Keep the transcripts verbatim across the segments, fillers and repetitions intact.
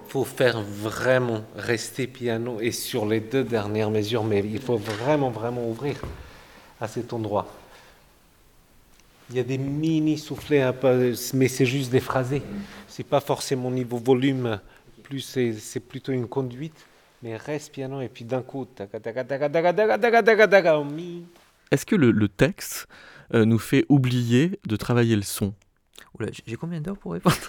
faut faire vraiment rester piano et sur les deux dernières mesures, mais il faut vraiment, vraiment ouvrir à cet endroit. Il y a des mini soufflets, un peu, mais c'est juste des phrasés. C'est pas forcément niveau volume, plus c'est, c'est plutôt une conduite. Mais reste piano et puis d'un coup, taca, taca, taca, taca, taca, taca, taca, taca, mi. Est-ce que le, le texte euh, nous fait oublier de travailler le son? Oula, j'ai j'ai combien d'heures pour répondre?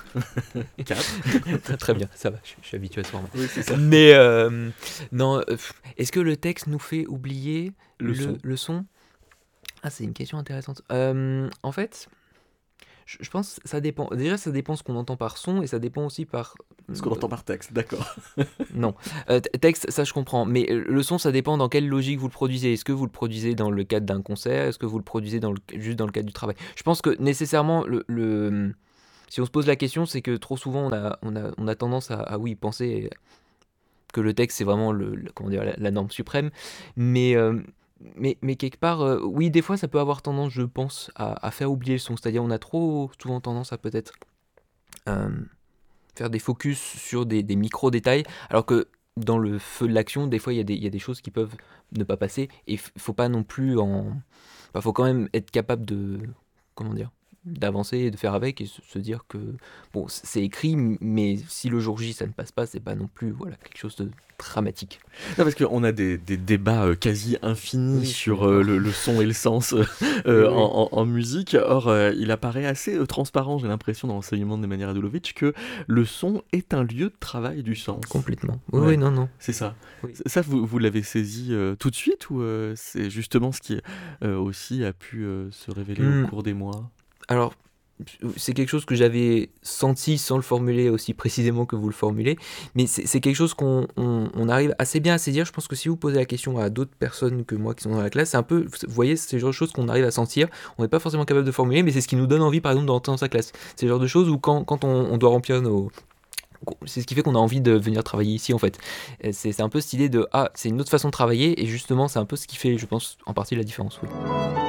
Quatre. Très très bien, ça va, je, je suis habitué à ce format. Oui, c'est ça. Mais euh, non, euh, pff, est-ce que le texte nous fait oublier Le le, son. le son? Ah, c'est une question intéressante. Euh, en fait, je, je pense que ça dépend. Déjà, ça dépend ce qu'on entend par son et ça dépend aussi par. Ce qu'on entend par texte, d'accord. Non, Euh, t- texte, ça je comprends. Mais euh, le son, ça dépend dans quelle logique vous le produisez. Est-ce que vous le produisez dans le cadre d'un concert? Est-ce que vous le produisez dans le, juste dans le cadre du travail? Je pense que nécessairement, le, le- si on se pose la question, c'est que trop souvent, on a, on a, on a tendance à, à oui, penser que le texte, c'est vraiment le, le- comment dire, la, la norme suprême. Mais, euh, mais, mais quelque part, euh, oui, des fois, ça peut avoir tendance, je pense, à, à faire oublier le son. C'est-à-dire, on a trop souvent tendance à peut-être euh, faire des focus sur des, des micro-détails, alors que dans le feu de l'action, des fois, il y a des, il y a des choses qui peuvent ne pas passer. Et il faut pas non plus en... Il faut quand même être capable de... Comment dire? D'avancer et de faire avec et se se dire que bon c'est écrit mais si le jour J ça ne passe pas c'est pas non plus voilà quelque chose de dramatique. Non, parce qu'on a des, des débats euh, quasi infinis Oui, je suis sur euh, d'accord. le, le son et le sens euh, Oui, euh, oui. en, en- en musique. Or, euh, il apparaît assez euh, transparent, j'ai l'impression, dans l'enseignement de Nemanja Radulovic, que le son est un lieu de travail du sens. Complètement. Oui, Ouais. oui, non, non. C'est ça. Oui. C- Ça, vous, vous l'avez saisi euh, tout de suite ou euh, c'est justement ce qui euh, aussi a pu euh, se révéler au Hmm, cours des mois? Alors, c'est quelque chose que j'avais senti sans le formuler aussi précisément que vous le formulez, mais c'est c'est quelque chose qu'on on, on arrive assez bien à saisir. Je pense que si vous posez la question à d'autres personnes que moi qui sont dans la classe, c'est un peu, vous voyez, c'est le genre de choses qu'on arrive à sentir. On n'est pas forcément capable de formuler, mais c'est ce qui nous donne envie, par exemple, d'entrer dans sa classe. C'est le genre de choses où quand, quand on, on doit remplir nos... C'est ce qui fait qu'on a envie de venir travailler ici, en fait. Et C'est c'est un peu cette idée de, ah, c'est une autre façon de travailler, et justement, c'est un peu ce qui fait, je pense, en partie la différence, oui.